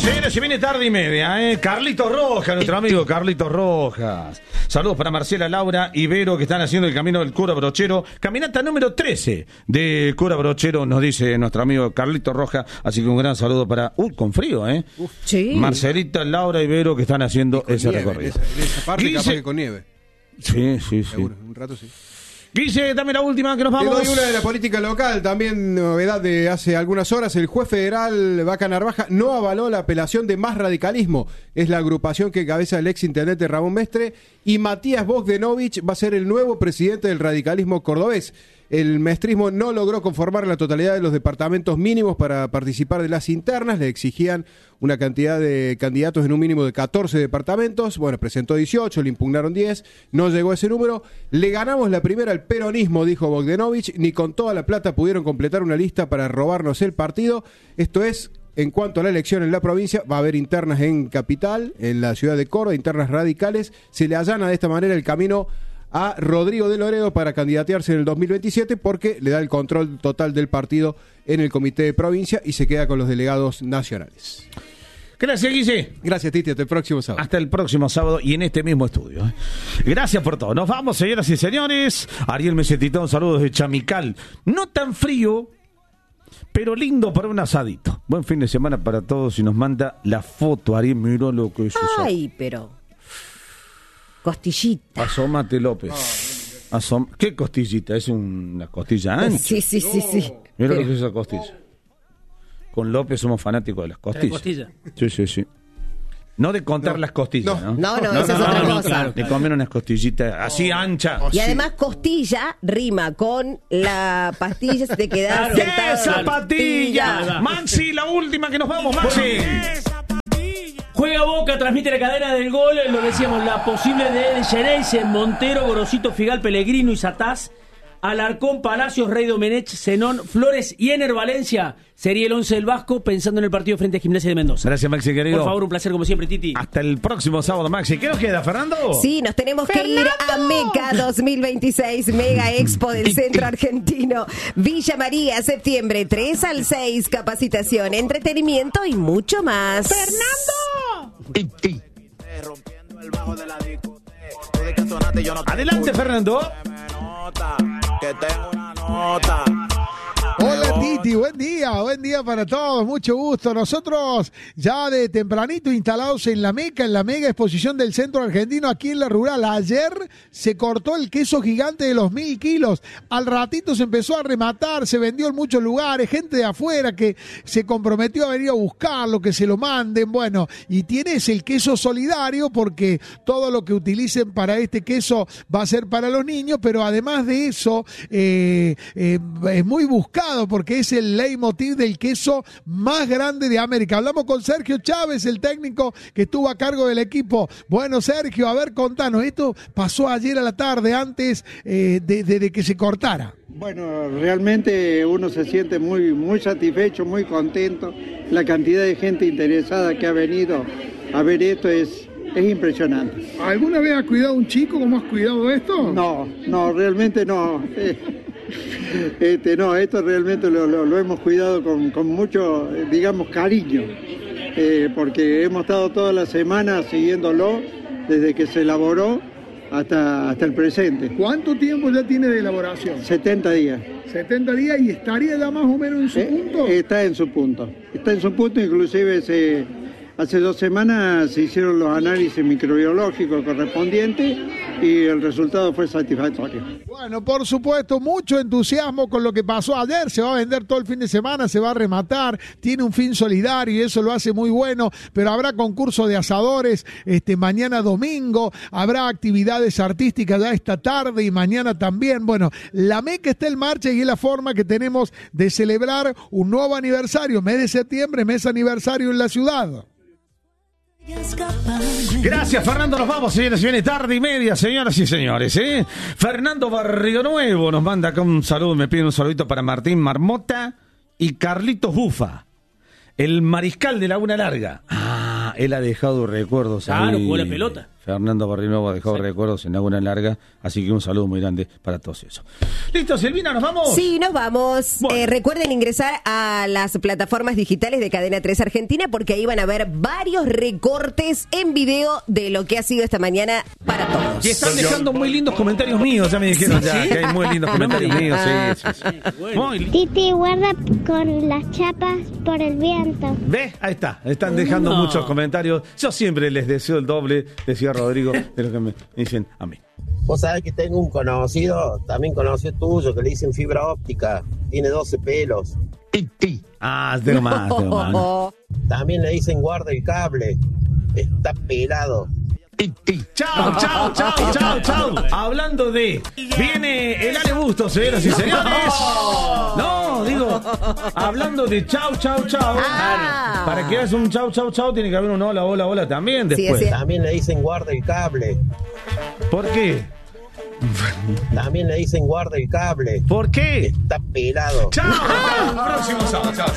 señores, se viene tarde y media, ¿eh? Carlitos Rojas, nuestro amigo Carlitos Rojas. Saludos para Marcela, Laura y Vero, que están haciendo el camino del Cura Brochero. Caminata número 13 de Cura Brochero, nos dice nuestro amigo Carlitos Rojas. Así que un gran saludo para... con frío, ¿eh? Sí. Marcelita, Laura y Vero, que están haciendo ese nieve, recorrido. En esa parte capaz que con nieve. Sí. Seguro, un rato sí. Guille, dame la última que nos Te vamos. doy una de la política local, también novedad de hace algunas horas. El juez federal Vaca Narvaja no avaló la apelación de Más Radicalismo. Es la agrupación que encabeza el ex intendente Ramón Mestre, y Matías Bogdanovich va a ser el nuevo presidente del radicalismo cordobés. El mestrismo no logró conformar la totalidad de los departamentos mínimos para participar de las internas. Le exigían una cantidad de candidatos en un mínimo de 14 departamentos. Bueno, presentó 18, le impugnaron 10, no llegó a ese número. Le ganamos la primera al peronismo, dijo Bogdanovich. Ni con toda la plata pudieron completar una lista para robarnos el partido. Esto es... En cuanto a la elección en la provincia, va a haber internas en Capital, en la ciudad de Córdoba, internas radicales. Se le allana de esta manera el camino a Rodrigo de Loredo para candidatearse en el 2027, porque le da el control total del partido en el comité de provincia y se queda con los delegados nacionales. Gracias, Guille. Gracias, Titi. Hasta el próximo sábado. Hasta el próximo sábado y en este mismo estudio. Gracias por todo. Nos vamos, señoras y señores. Ariel Mesetitón, saludos de Chamical. No tan frío, pero lindo para un asadito. Buen fin de semana para todos y nos manda la foto. Ariel, miró lo que es eso. Ay, pero... Costillita. Asómate, López. ¿Qué costillita? ¿Es una costilla ancha? Sí. Mira lo que es esa costilla. Con López somos fanáticos de las costillas. Sí. No de contar las costillas, ¿no? No, esa es otra cosa. Claro. De comer unas costillitas así anchas. Y además costilla rima con la pastilla, se te queda sentado. ¡Esa patilla! Maxi, la última que nos vamos, Maxi. Juega Boca, transmite la cadena del gol. Lo decíamos, la posible de Geneise, Montero, Gorosito, Figal, Pellegrino y Satás. Alarcón, Palacios, Rey Domenech, Zenón, Flores y Ener Valencia. Sería el 11 del Vasco, pensando en el partido frente a Gimnasia de Mendoza. Gracias, Maxi, querido. Por favor, un placer como siempre, Titi. Hasta el próximo sábado, Maxi. ¿Qué nos queda, Fernando? Sí, nos tenemos que ir a Meca 2026, Mega Expo del Centro Argentino. Villa María, septiembre 3 al 6, capacitación, entretenimiento y mucho más. ¡Fernando! Adelante, Fernando. Que tengo una nota. Hola Titi, buen día para todos, mucho gusto. Nosotros ya de tempranito instalados en la Meca, en la mega exposición del Centro Argentino aquí en la Rural. Ayer se cortó el queso gigante de los 1000 kilos, al ratito se empezó a rematar, se vendió en muchos lugares, gente de afuera que se comprometió a venir a buscarlo, que se lo manden, bueno, y tienes el queso solidario porque todo lo que utilicen para este queso va a ser para los niños, pero además de eso es muy buscado porque es el leitmotiv del queso más grande de América. Hablamos con Sergio Chávez, el técnico que estuvo a cargo del equipo. Bueno, Sergio, a ver, contanos, esto pasó ayer a la tarde, antes de que se cortara. Bueno, realmente uno se siente muy satisfecho, muy contento. La cantidad de gente interesada que ha venido a ver esto es impresionante. ¿Alguna vez has cuidado a un chico como has cuidado esto? No, realmente no. Esto realmente lo hemos cuidado con mucho, digamos, cariño, porque hemos estado toda la semana siguiéndolo desde que se elaboró hasta el presente. ¿Cuánto tiempo ya tiene de elaboración? 70 días. 70 días y estaría ya más o menos en su punto. Está en su punto, inclusive hace 2 semanas se hicieron los análisis microbiológicos correspondientes y el resultado fue satisfactorio. Bueno, por supuesto, mucho entusiasmo con lo que pasó ayer. Se va a vender todo el fin de semana, se va a rematar, tiene un fin solidario y eso lo hace muy bueno, pero habrá concurso de asadores mañana domingo, habrá actividades artísticas ya esta tarde y mañana también. Bueno, la Meca está en marcha y es la forma que tenemos de celebrar un nuevo aniversario, mes de septiembre, mes aniversario en la ciudad. Gracias, Fernando. Nos vamos, señores. Viene tarde y media, señoras y señores. Fernando Barrio Nuevo nos manda acá un saludo. Me pide un saludito para Martín Marmota y Carlitos Bufa, el mariscal de Laguna Larga. Él ha dejado recuerdos. Claro, ahí. jugó la pelota. Fernando Barrinuevo dejó recuerdos en Laguna Larga, así que un saludo muy grande para todos ellos. ¿Listo, Silvina? ¿Nos vamos? Sí, nos vamos. Bueno. Recuerden ingresar a las plataformas digitales de Cadena 3 Argentina porque ahí van a ver varios recortes en video de lo que ha sido esta mañana para todos. Y están dejando muy lindos comentarios míos, ya me dijeron ¿Sí? ya, que hay muy lindos comentarios míos. Sí. Bueno. Muy Titi guarda con las chapas por el viento. ¿Ves? Ahí está. Están dejando No. muchos comentarios. Yo siempre les deseo el doble, decía Rodrigo, de lo que me dicen a mí. Vos sabés que tengo un conocido, también conocido tuyo, que le dicen fibra óptica. Tiene 12 pelos. Ah, tengo más. También le dicen guarda el cable. Está pelado. Chau. Hablando de... Viene el Ale Bustos, señoras y señores. No, digo, hablando de chau. Ah. Para que hagas un chau, tiene que haber un hola también Sí, después. es También le dicen guarda el cable. ¿Por qué? También le dicen guarda el cable. ¿Por qué? Está pelado. Chao. Próximo sábado. Chao.